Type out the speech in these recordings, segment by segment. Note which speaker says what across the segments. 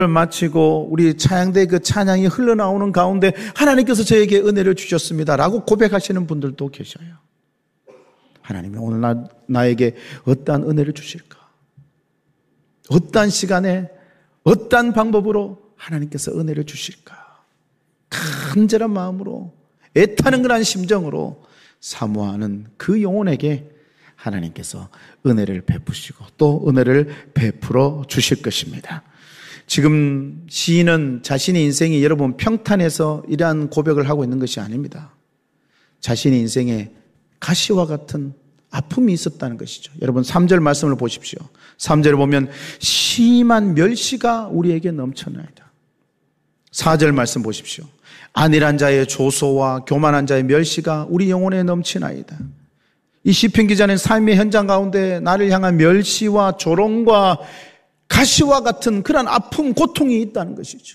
Speaker 1: 마치고 우리 찬양대 그 찬양이 흘러나오는 가운데 하나님께서 저에게 은혜를 주셨습니다라고 고백하시는 분들도 계셔요. 하나님이 오늘 나에게 어떠한 은혜를 주실까? 어떠한 시간에 어떠한 방법으로 하나님께서 은혜를 주실까? 간절한 마음으로 애타는 그런 심정으로 사모하는 그 영혼에게 하나님께서 은혜를 베푸시고 또 은혜를 베풀어 주실 것입니다. 지금 시인은 자신의 인생이 여러분 평탄해서 이러한 고백을 하고 있는 것이 아닙니다. 자신의 인생에 가시와 같은 아픔이 있었다는 것이죠. 여러분 3절 말씀을 보십시오. 3절을 보면 심한 멸시가 우리에게 넘쳐나이다. 4절 말씀 보십시오. 안일한 자의 조소와 교만한 자의 멸시가 우리 영혼에 넘치나이다. 이 시편 기자는 삶의 현장 가운데 나를 향한 멸시와 조롱과 가시와 같은 그런 아픔, 고통이 있다는 것이죠.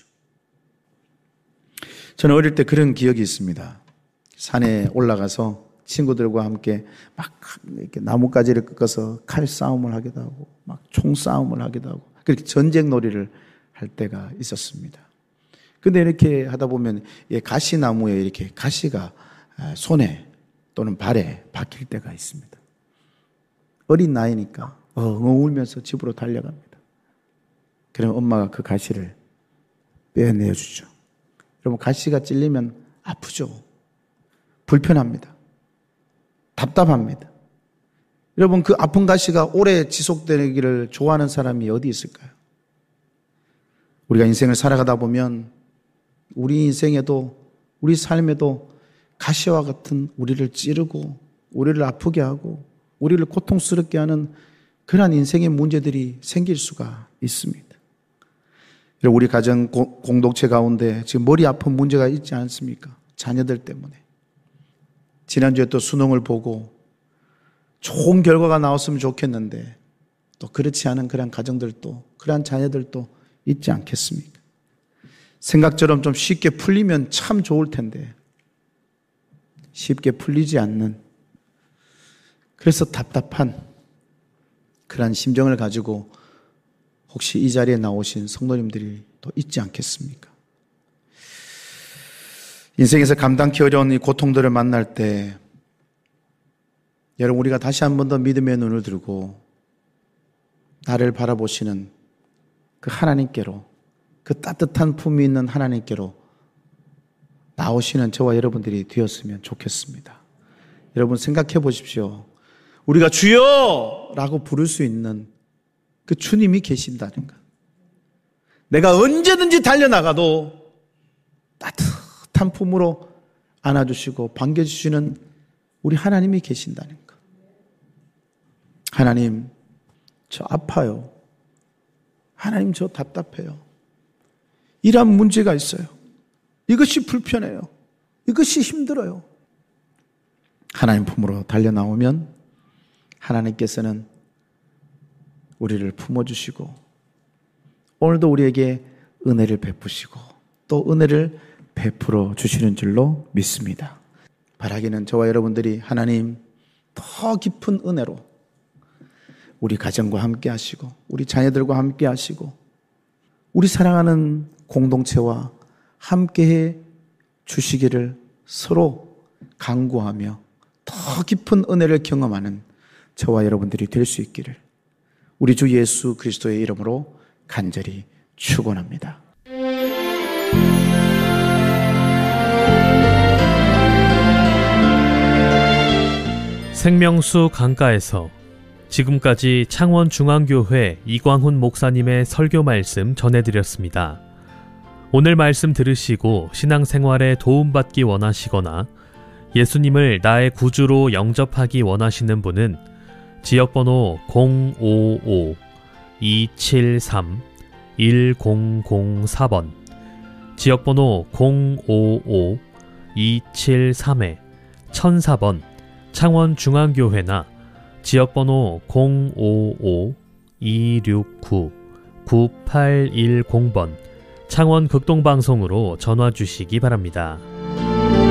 Speaker 1: 저는 어릴 때 그런 기억이 있습니다. 산에 올라가서 친구들과 함께 막 이렇게 나뭇가지를 꺾어서 칼싸움을 하기도 하고 막 총싸움을 하기도 하고 그렇게 전쟁 놀이를 할 때가 있었습니다. 근데 이렇게 하다 보면 가시나무에 이렇게 가시가 손에 또는 발에 박힐 때가 있습니다. 어린 나이니까 울면서 집으로 달려갑니다. 그러면 엄마가 그 가시를 빼내어 주죠. 여러분 가시가 찔리면 아프죠. 불편합니다. 답답합니다. 여러분 그 아픈 가시가 오래 지속되기를 좋아하는 사람이 어디 있을까요? 우리가 인생을 살아가다 보면 우리 인생에도 우리 삶에도 가시와 같은 우리를 찌르고 우리를 아프게 하고 우리를 고통스럽게 하는 그러한 인생의 문제들이 생길 수가 있습니다. 우리 가정 공동체 가운데 지금 머리 아픈 문제가 있지 않습니까? 자녀들 때문에. 지난주에 또 수능을 보고 좋은 결과가 나왔으면 좋겠는데 또 그렇지 않은 그런 가정들도 그런 자녀들도 있지 않겠습니까? 생각처럼 좀 쉽게 풀리면 참 좋을 텐데 쉽게 풀리지 않는 그래서 답답한 그런 심정을 가지고 혹시 이 자리에 나오신 성도님들이 또 있지 않겠습니까? 인생에서 감당하기 어려운 이 고통들을 만날 때 여러분 우리가 다시 한 번 더 믿음의 눈을 들고 나를 바라보시는 그 하나님께로 그 따뜻한 품이 있는 하나님께로 나오시는 저와 여러분들이 되었으면 좋겠습니다. 여러분 생각해 보십시오. 우리가 주여! 라고 부를 수 있는 그 주님이 계신다는 것. 내가 언제든지 달려나가도 따뜻한 품으로 안아주시고 반겨주시는 우리 하나님이 계신다는 것. 하나님, 저 아파요. 하나님, 저 답답해요. 이런 문제가 있어요. 이것이 불편해요. 이것이 힘들어요. 하나님 품으로 달려나오면 하나님께서는 우리를 품어주시고 오늘도 우리에게 은혜를 베푸시고 또 은혜를 베풀어 주시는 줄로 믿습니다. 바라기는 저와 여러분들이 하나님 더 깊은 은혜로 우리 가정과 함께 하시고 우리 자녀들과 함께 하시고 우리 사랑하는 공동체와 함께해 주시기를 서로 간구하며 더 깊은 은혜를 경험하는 저와 여러분들이 될 수 있기를 우리 주 예수 그리스도의 이름으로 간절히 축원합니다.
Speaker 2: 생명수 강가에서 지금까지 창원중앙교회 이광훈 목사님의 설교 말씀 전해드렸습니다. 오늘 말씀 들으시고 신앙생활에 도움받기 원하시거나 예수님을 나의 구주로 영접하기 원하시는 분은 지역번호 055-273-1004번, 지역번호 055-273-1004번 창원중앙교회나 지역번호 055-269-9810번 창원극동방송으로 전화 주시기 바랍니다.